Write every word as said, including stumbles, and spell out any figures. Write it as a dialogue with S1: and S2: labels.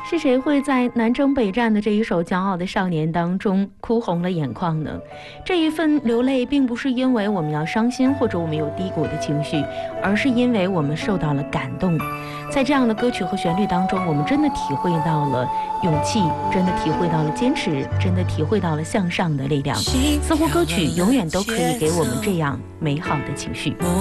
S1: 是谁会在南征北战的这一首《骄傲的少年》当中哭红了眼眶呢？这一份流泪并不是因为我们要伤心或者我们有低谷的情绪，而是因为我们受到了感动。在这样的歌曲和旋律当中，我们真的体会到了勇气，真的体会到了坚持，真的体会到了向上的力量。似乎歌曲永远都可以给我们这样美好的情绪。